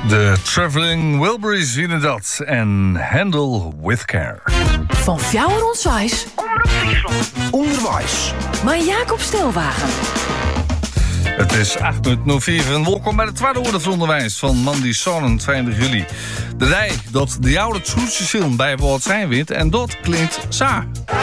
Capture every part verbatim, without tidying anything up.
De Traveling Wilburys zien dat en Handle with Care. Van Fjouwer Onswijs. Omroep Friesland. Onderwijs. Maar Jacob Stelwagen. Het is acht minuten over vier en welkom bij de tweede orde van onderwijs van Mandy Sonnen, tweeëntwintig juli. De rij dat de oude troetsjesil bij woord zijn wint en dat klinkt za.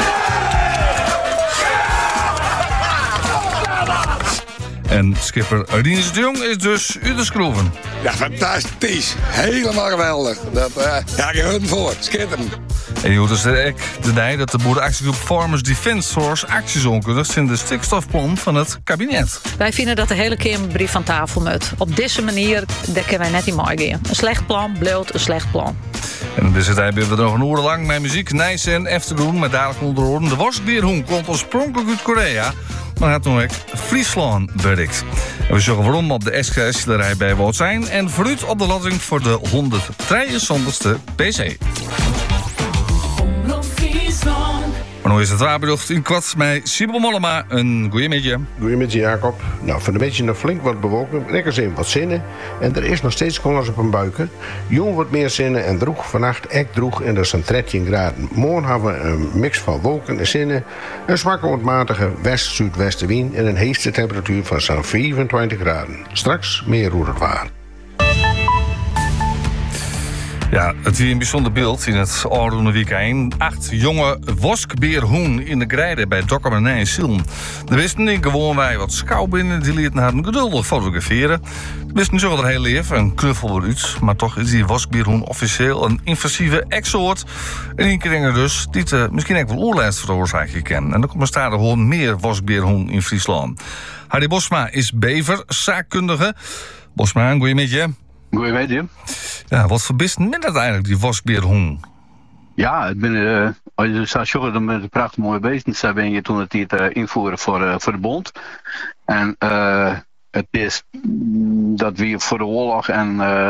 En skipper Rinus de Jong is dus uit de schroeven. Ja, fantastisch. Helemaal geweldig. Dat, uh, ja, ik heb voor. Schitterend. En je hoort dus ook de dag dat de boerenactiegroep Farmers Defence Force acties onkundigt in de stikstofplan van het kabinet. Wij vinden dat de hele Kamerbrief van tafel moet. Op deze manier daar kunnen wij net in mooi gaan. Een slecht plan blijft een slecht plan. En deze tijd hebben we nog een uur lang met muziek, nice en eftergroen, met dadelijk onder oren. De wasbeerhoen komt oorspronkelijk uit Korea, maar had toen ook Friesland bereikt. En we zorgen waarom op de S K S-lerij bij Wout zijn en vooruit op de latting voor de honderddrieënzestigste P C. Maar nu is het waarbedocht in kwart met Sibel Mollema. Een goeiemiddag. Goeiemiddag, Jacob. Nou, voor de beetje nog flink wat bewolking. Lekker even wat zinnen. En er is nog steeds koloss op een buiken. Jong wat meer zinnen en droeg vannacht echt droeg. En dat is een dertien graden. Morgen hebben we een mix van wolken en zinnen. Een zwakke ontmatige west-zuidwestenwind. En een heetste temperatuur van zo'n vierentwintig graden. Straks meer hoe het waar. Ja, het weer een bijzonder beeld in het oude weekend. Acht jonge woskbeerhoen in de grijde bij Dokkermanij in Silm. De wisten in gewoon wij wat schouw binnen, die lieten haar geduldig fotograferen. De wisten zo er heel leef, een knuffel eruit. Maar toch is die woskbeerhoen officieel een invasieve exoort. En in kringen dus, die het misschien ook wel oorlijst veroorzaken kennen. En dan komt er staat er gewoon meer woskbeerhoen in Friesland. Harry Bosma is beverzaakkundige. Bosma, een goeie met je. Goedemiddag. Ja, wat verbist met dat eigenlijk, die wasbeerhoen? Ja, het ben, uh, als je zou zeggen, dan ben je prachtig mooie beesten. Daar ben je toen het hier uh, invoeren voor, uh, voor de bond. En uh, het is dat we voor de oorlog en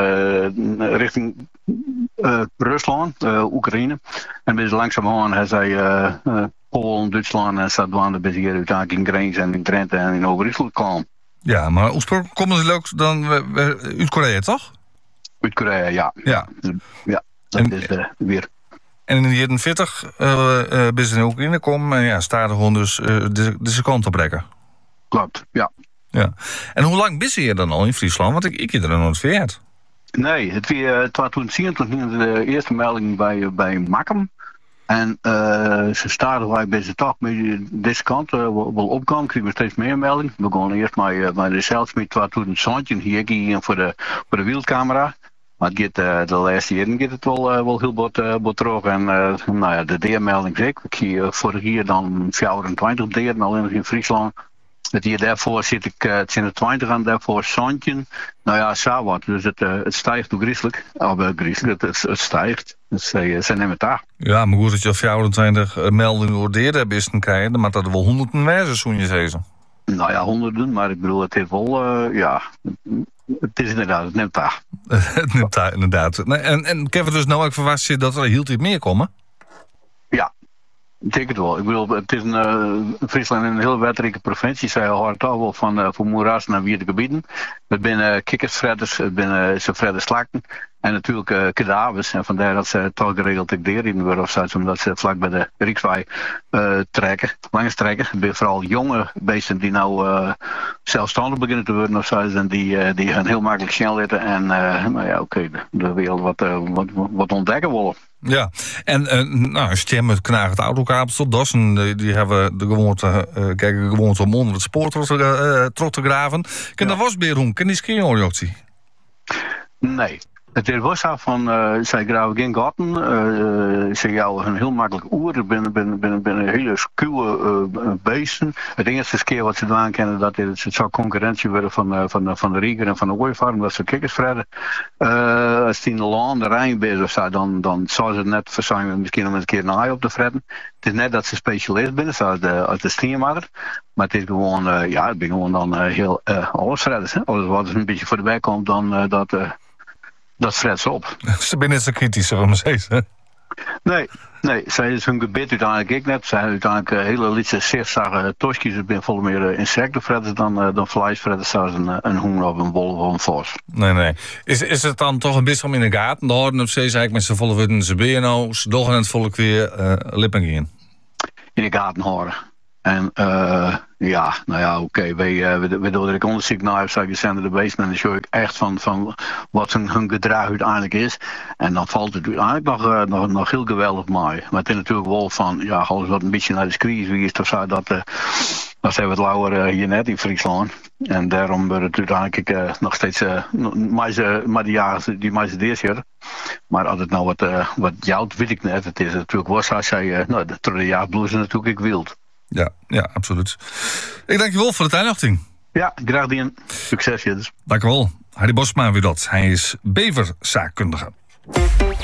uh, richting uh, Rusland, uh, Oekraïne. En dus langzamerhand hij zei uh, uh, Polen, Duitsland en Zuid-Duitsland bij zich uiteindelijk in Grijns en in Drenthe en in Overijssel kwam. Ja, maar oorspronkelijk komen ze ook dan uit Korea, toch? Uit Korea, ja. Ja, ja dat en, is uh, weer. En in de jaren veertig uh, uh, ben ze in Oekraïne komen en ja, staan er gewoon dus uh, deze kant op rekken. Klopt, ja. Ja. En hoe lang ben je dan al in Friesland? Want ik, ik heb er nooit veerd. Nee, het was twintig zevenentwintig de eerste melding bij, bij Makkum. En uh, ze starten wij bij ze toch met deze kant uh, wel opkomen, kregen we steeds meer meldingen. We gaan eerst maar uh, bij de Zelfsmeet twintig zeventien hier hier voor de voor de wieldcamera. Maar het gaat, uh, de laatste jaren gaat het wel, uh, wel heel wat, uh, wat terug. En uh, nou ja, de D-melding zeker. Ik zie uh, vorig jaar dan vierentwintig dieren alleen in Friesland. Het hier daarvoor zit ik uh, twintig en daarvoor Santje. Nou ja, zo wat. Dus het, uh, het stijgt ook griezelig. Of uh, griezelig, het, het stijgt. Dus uh, ze nemen het daar. Ja, maar goed dat je vierentwintig uh, meldingen ordeerde hebt is dan krijgen. Dan mag dat er wel honderden wijzen, zo'n je zezen. Nou ja, honderden, maar ik bedoel, het heeft wel, uh, ja... Het is inderdaad, het neemt daar. Het neemt daar, inderdaad. En, en Kevin, dus nou ook verwacht dat er heel iets meer komen? Ja. Ik denk het wel. Ik bedoel, het is een, uh, Friesland een heel wetrijke provincie. Zij hoort toch wel van, uh, van moeras naar wierde gebieden. Het zijn uh, kikkersfredders, het zijn uh, ze fredder slakken. En natuurlijk uh, kadavers. En vandaar dat ze toch geregeld ik deur in worden of zo, omdat ze vlak bij de Rijksweg uh, trekken. Langs trekken. Het zijn vooral jonge beesten die nou uh, zelfstandig beginnen te worden of zo. En die, uh, die gaan heel makkelijk snel zitten. En uh, nou ja, oké, okay, de, de wereld wat, uh, wat, wat ontdekken willen. Ja, en uh, nou, stemmen knagend autokabels tot Dossen, die, die hebben de gewoonte, uh, kijken de gewoonte om onder het spoor terug te, uh, terug te graven. Ken ja. Dat was Beerhoen, ken die skiorjoctie? Nee. Het is wel zo van, uh, zij graven geen gaten, uh, ze jouwen een heel makkelijk oer, binnen, binnen, binnen, binnen hele schuwe uh, beesten. Het eerste keer wat ze doen kennen, dat het, het zou concurrentie worden van, uh, van, de, van de Rieger en van de Ooifarm, dat ze kikkers vreden. Uh, als die in de laan, de Rijn bezig of zo, dan, dan zou ze het net verzuimen misschien om een keer een haai op te vreden. Het is net dat ze specialist binnen, zoals de, als de steenmatter. Maar het is gewoon, uh, ja, het ben gewoon dan uh, heel uh, allesredders. Alles wat er een beetje voor de bij komt, dan uh, dat... Uh, Dat fret ze op. Ze zijn net zo kritisch, zullen we maar zeggen. Nee, Nee, zij is hun gebit uiteindelijk ik net. Zij hebben uiteindelijk uh, hele lietse zigzaggen toskjes. Het zijn veel meer uh, insectenfretters dan, uh, dan vleesfretters, zoals een, een hoen of een wolf of een vos. Nee, nee. Is, is het dan toch een beetje om in de gaten te houden? Of ze eigenlijk met z'n volle witten ze ben nou, ze doggen het volk weer uh, lippen in? In de gaten houden. En uh, ja, nou ja, oké, okay. we, uh, we, we doen er onderzoek naar heb, zou je zender de beesten en dan show ik echt van, van wat hun, hun gedrag uiteindelijk is. En dan valt het uiteindelijk nog, uh, nog, nog heel geweldig mooi. Maar het is natuurlijk wel van, ja, alles wat een beetje naar de screens wie is of zo, dat, uh, dat zijn wat lauwer uh, hier net in Friesland. En daarom wordt het uiteindelijk uh, nog steeds, uh, maar die jaren, die meeste deze maar als het nou wat, uh, wat jouwt, weet ik net. Het is natuurlijk was als jij, uh, nou, de, de jaarbloes is natuurlijk ik wild. Ja, ja, absoluut. Ik dank je wel voor de tuinachting. Ja, graag gedaan. Succes, dus. Dank je wel. Harry Bosma weer dat. Hij is beverzaakkundige.